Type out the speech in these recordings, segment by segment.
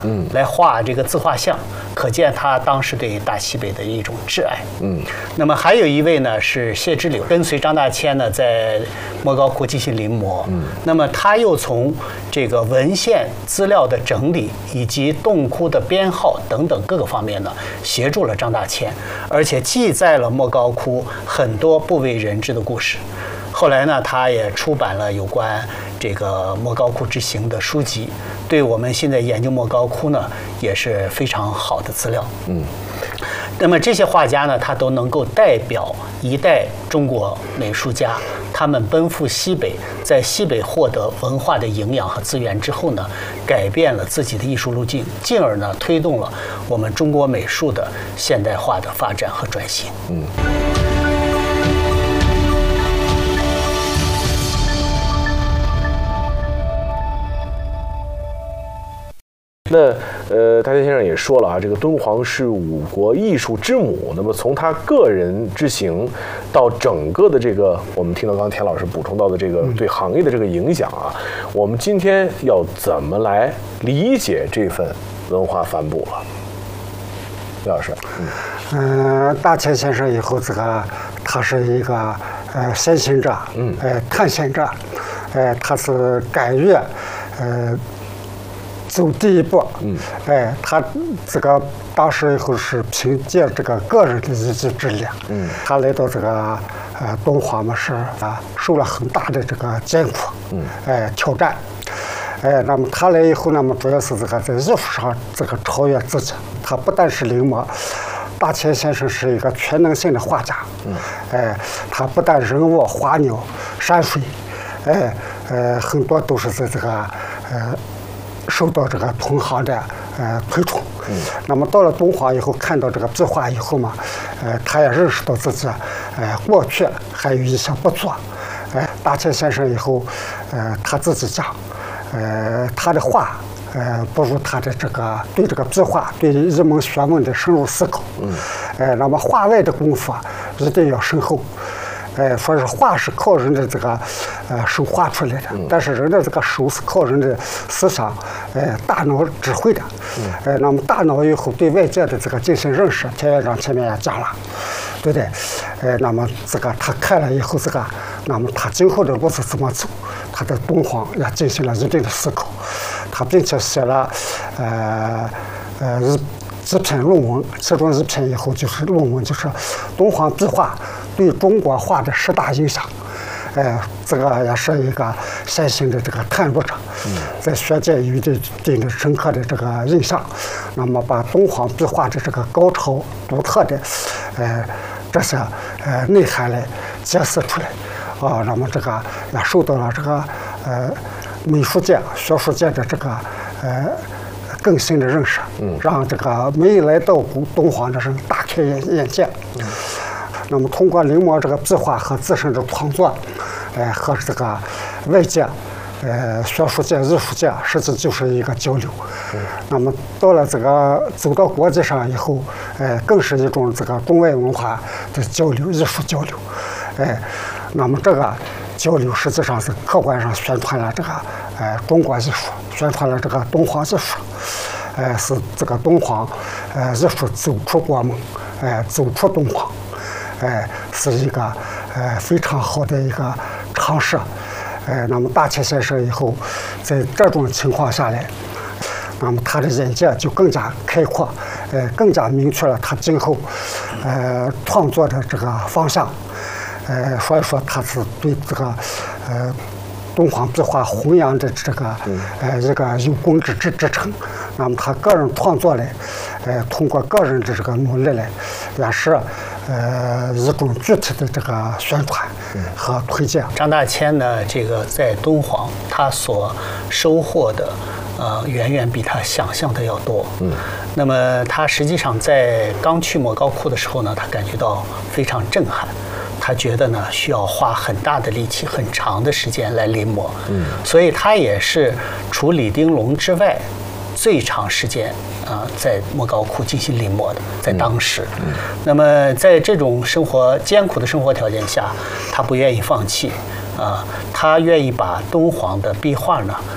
来画这个自画像，可见他当时对大西北的一种挚爱。那么还有一位呢是谢之柳，跟随张大千呢在莫高窟进行临摹。那么他又从这个文献资料的整理以及洞窟的编号等等各个方面呢，协助了张大千，而且记载了莫高窟很多不为人知的故事。后来呢，他也出版了有关这个莫高窟之行的书籍，对我们现在研究莫高窟呢也是非常好的资料。那么这些画家呢，他都能够代表一代中国美术家，他们奔赴西北，在西北获得文化的营养和资源之后呢，改变了自己的艺术路径，进而呢推动了我们中国美术的现代化的发展和转型。 那大千先生也说了啊，这个敦煌是五国艺术之母。那么从他个人之行到整个的这个，我们听到刚刚田老师补充到的这个对行业的这个影响啊，我们今天要怎么来理解这份文化帆布了？刘老师， 大千先生以后他是一个先行者，探险者，他是敢于走第一步，他这个当时以后是凭借这个个人的一己之力，他来到这个敦煌嘛是受了很大的这个艰苦，挑战，那么他来以后呢，主要是这个在艺术上这个超越自己，他不但是临摹。大千先生是一个全能性的画家，他不但人物、花鸟、山水，很多都是在这个受到这个同行的推崇。那么到了敦煌以后，看到这个壁画以后嘛，他也认识到自己过去还有一些不足。大千先生以后，他自己讲，他的画。不如他的这个对这个壁画、对一门学问的深入思考。那么画外的功夫一定要深厚。说是画是靠人的这个手画出来的，但是人的这个手是靠人的思想，大脑指挥的。那么大脑以后对外界的这个进行认识，田院长前面也讲了，对不对？那么这个他看了以后，那么他今后的路是怎么走？他在敦煌也进行了一定的思考，他并且写了几篇论文，其中一篇以后就是论文，就是敦煌壁画对中国画的10大影响。这个也是一个先行的这个探路者，在学界有一定的深刻的这个印象。那么把敦煌壁画的这个高超独特的这些内涵来揭示出来。那么这个也受到了这个美术界、学术界的这个更新的认识，让这个没来到敦煌的人大开眼界。那么通过临摹这个壁画和自身的创作，和这个外界，学术界、艺术界，实际就是一个交流。那么到了这个走到国际上以后，更是一种这个中外文化的交流、艺术交流。那么这个交流实际上是客观上宣传了这个中国艺术，宣传了这个敦煌艺术，是这个敦煌艺术走出国门，走出敦煌，是一个非常好的一个尝试。那么大千先生以后在这种情况下来，那么他的眼界就更加开阔，更加明确了他今后创作的这个方向。所以说他是对这个敦煌壁画弘扬的这个一个有功之称。那么他个人创作呢，通过个人的这个努力呢，也是一种具体的这个宣传和推荐。 张大千呢，这个在敦煌他所收获的远远比他想象的要多。那么他实际上在刚去莫高窟的时候呢，他感觉到非常震撼。他觉得呢，需要花很大的力气、很长的时间来临摹，所以他也是除李丁龙之外，最长时间在莫高窟进行临摹的，在当时。那么在这种艰苦的生活条件下，他不愿意放弃，他愿意把敦煌的壁画呢，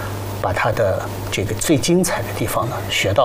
把它的这个最精彩的地方呢学到。